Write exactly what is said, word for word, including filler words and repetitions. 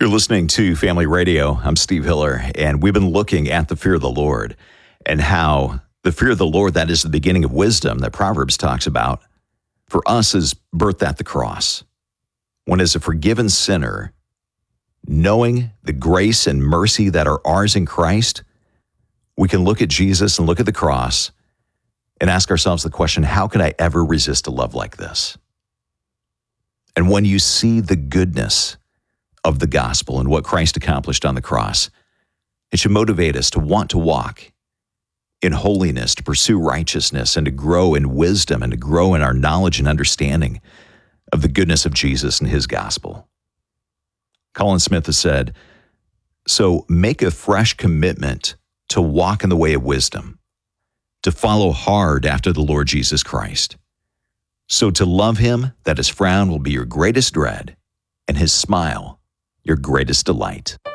You're listening to Family Radio. I'm Steve Hiller, and we've been looking at the fear of the Lord and how the fear of the Lord, that is the beginning of wisdom that Proverbs talks about, for us is birthed at the cross. When as a forgiven sinner, knowing the grace and mercy that are ours in Christ, we can look at Jesus and look at the cross and ask ourselves the question, how could I ever resist a love like this? And when you see the goodness of the gospel and what Christ accomplished on the cross, it should motivate us to want to walk in holiness, to pursue righteousness, and to grow in wisdom and to grow in our knowledge and understanding of the goodness of Jesus and his gospel. Colin Smith has said, so make a fresh commitment to walk in the way of wisdom, to follow hard after the Lord Jesus Christ. So to love him, that his frown will be your greatest dread, and his smile your greatest delight.